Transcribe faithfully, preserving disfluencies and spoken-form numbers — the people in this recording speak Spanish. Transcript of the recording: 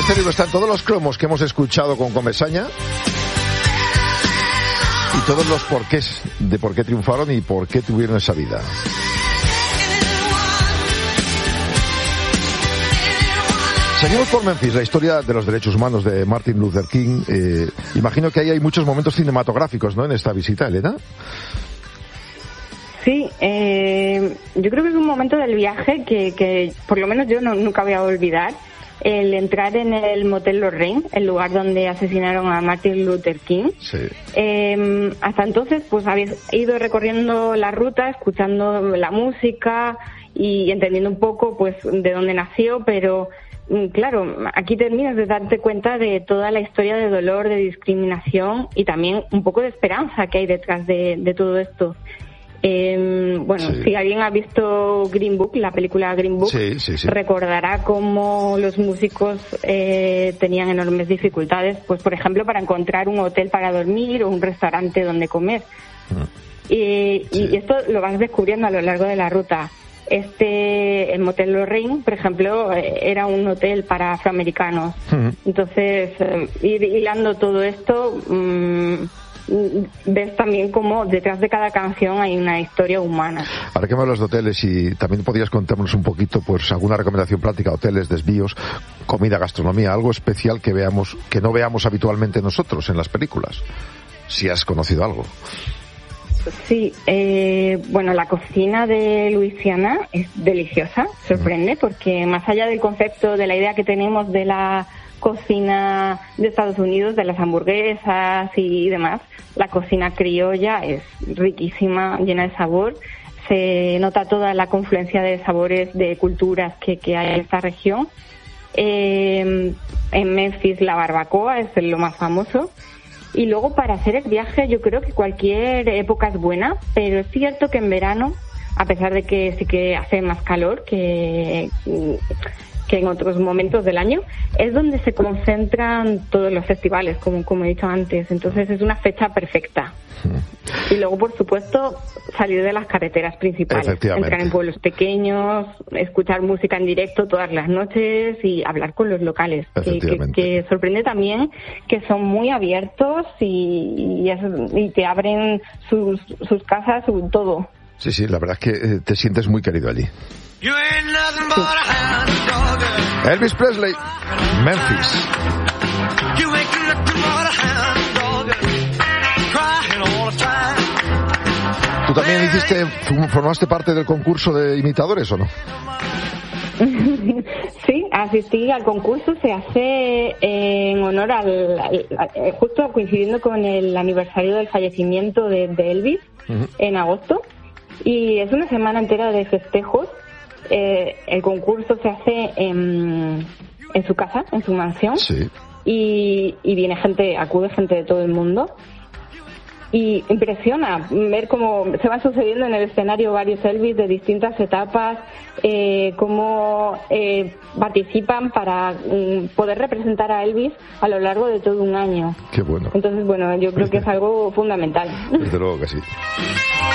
este libro están todos los cromos que hemos escuchado con Comesaña y todos los porqués de por qué triunfaron y por qué tuvieron esa vida. Seguimos por Memphis, la historia de los derechos humanos de Martin Luther King. Eh, imagino que ahí hay muchos momentos cinematográficos, ¿no?, en esta visita, Elena. Sí, eh, yo creo que es un momento del viaje que, que por lo menos yo no, nunca voy a olvidar. El entrar en el motel Lorraine, el lugar donde asesinaron a Martin Luther King. Sí. Eh, hasta entonces, pues habéis ido recorriendo la ruta, escuchando la música y entendiendo un poco, pues, de dónde nació, pero claro, aquí terminas de darte cuenta de toda la historia de dolor, de discriminación y también un poco de esperanza que hay detrás de, de todo esto. Eh, bueno, sí. Si alguien ha visto Green Book, la película Green Book, sí, sí, sí. recordará cómo los músicos eh, tenían enormes dificultades, pues por ejemplo para encontrar un hotel para dormir o un restaurante donde comer. Mm. Y, sí. y esto lo vas descubriendo a lo largo de la ruta. Este, el motel Lorraine, por ejemplo, era un hotel para afroamericanos. Uh-huh. Entonces, eh, ir hilando todo esto, mmm, ves también cómo detrás de cada canción hay una historia humana. Ahora que me hablas de hoteles, y también podrías contarnos un poquito, pues, alguna recomendación práctica, hoteles, desvíos, comida, gastronomía, algo especial que veamos, que no veamos habitualmente nosotros en las películas, si has conocido algo. Sí, eh, bueno, la cocina de Luisiana es deliciosa, sorprende, porque más allá del concepto, de la idea que tenemos de la cocina de Estados Unidos, de las hamburguesas y demás, la cocina criolla es riquísima, llena de sabor. Se nota toda la confluencia de sabores, de culturas que, que hay en esta región. Eh, en Memphis la barbacoa es lo más famoso. Y luego para hacer el viaje yo creo que cualquier época es buena, pero es cierto que en verano, a pesar de que sí que hace más calor que, que en otros momentos del año, es donde se concentran todos los festivales, como, como he dicho antes. Entonces es una fecha perfecta. Y luego, por supuesto, salir de las carreteras principales, entrar en pueblos pequeños, escuchar música en directo todas las noches y hablar con los locales, que, que, que sorprende también que son muy abiertos y, y, es, y te abren sus, sus casas, su, todo. Sí, sí, la verdad es que te sientes muy querido allí. Sí. Elvis Presley, Memphis. ¿Tú también hiciste, formaste parte del concurso de imitadores o no? Sí, asistí al concurso. Se hace en honor al, al, al justo coincidiendo con el aniversario del fallecimiento de, de Elvis, uh-huh, en agosto, y es una semana entera de festejos. Eh, el concurso se hace en, en su casa, en su mansión, sí, y, y viene gente, acude gente de todo el mundo. Y impresiona ver cómo se van sucediendo en el escenario varios Elvis de distintas etapas, eh, cómo eh, participan para um, poder representar a Elvis a lo largo de todo un año. Qué bueno. Entonces, bueno, yo creo que es algo fundamental. Desde luego que sí.